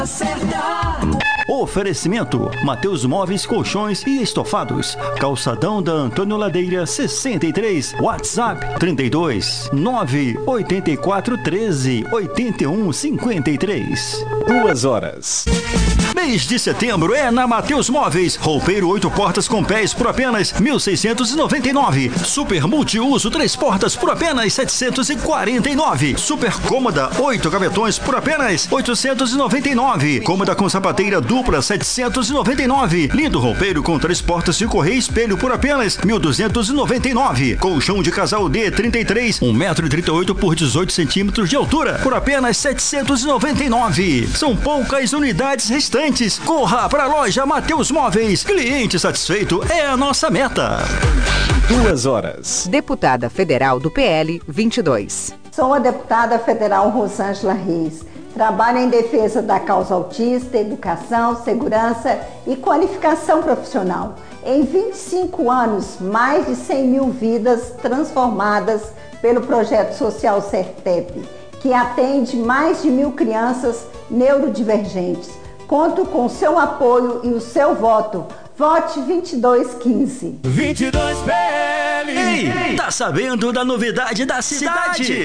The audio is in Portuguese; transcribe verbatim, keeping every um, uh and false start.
Oferecimento: Mateus Móveis, Colchões e Estofados. Calçadão da Antônio Ladeira sessenta e três. WhatsApp trinta e dois, nove oito quatro, treze, oitenta e um, cinquenta e três. Duas horas. Mês de setembro é na Mateus Móveis. Roupeiro oito portas com pés por apenas mil seiscentos e noventa e nove. Super multiuso três portas por apenas setecentos e quarenta e nove. Super cômoda oito gavetões por apenas oitocentos e noventa e nove. Cômoda com sapateira dupla setecentos e noventa e nove. Lindo roupeiro com três portas de correia e espelho por apenas mil duzentos e noventa e nove. Colchão de casal D trinta e três, um metro e trinta e oito por dezoito centímetros de altura por apenas setecentos e noventa e nove. São poucas unidades restantes. Corra para a loja Mateus Móveis. Cliente satisfeito é a nossa meta. Duas horas. Deputada Federal do P L vinte e dois. Sou a deputada federal Rosângela Reis. Trabalho em defesa da causa autista, educação, segurança e qualificação profissional. Em vinte e cinco anos, mais de cem mil vidas transformadas pelo projeto social Sertep, que atende mais de mil crianças neurodivergentes. Conto com o seu apoio e o seu voto. Vote vinte e dois quinze. vinte e dois P L. Ei, tá sabendo da novidade da cidade?